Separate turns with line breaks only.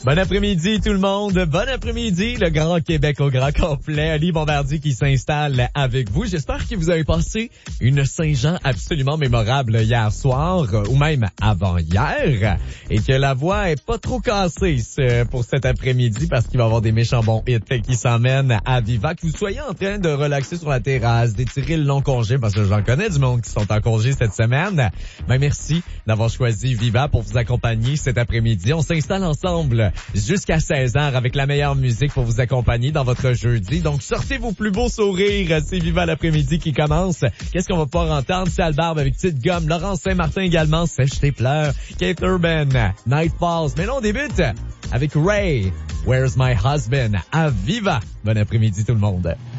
Bon après-midi tout le monde, bon après-midi le Grand Québec au grand complet, Ali Bombardier qui s'installe avec vous. J'espère que vous avez passé une Saint-Jean absolument mémorable hier soir ou même avant-hier et que la voix est pas trop cassée pour cet après-midi parce qu'il va y avoir des méchants bons hits qui s'emmènent à Viva. Que vous soyez en train de relaxer sur la terrasse, d'étirer le long congé parce que j'en connais du monde qui sont en congé cette semaine. Ben merci d'avoir choisi Viva pour vous accompagner cet après-midi. On s'installe ensemble jusqu'à 16h avec la meilleure musique pour vous accompagner dans votre jeudi. Donc, sortez vos plus beaux sourires. C'est Viva l'après-midi qui commence. Qu'est-ce qu'on va pouvoir entendre? C'est Albarbe avec Petite Gomme. Laurence Saint-Martin également. Sèche tes pleurs. Kate Urban. Night Falls. Mais là, on débute avec Ray. Where's My Husband? À Viva. Bon après-midi tout le monde.